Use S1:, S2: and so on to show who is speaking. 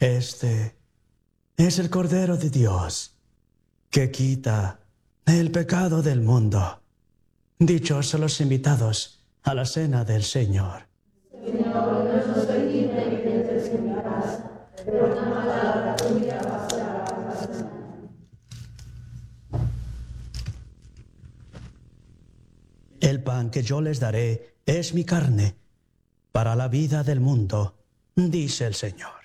S1: Este es el Cordero de Dios, que quita el pecado del mundo. Dichosos los invitados a la cena del Señor.
S2: Señor, yo no soy digno de que entres en mi casa, pero una palabra tuya bastará para sanarme.
S1: El pan que yo les daré es mi carne, para la vida del mundo, dice el Señor.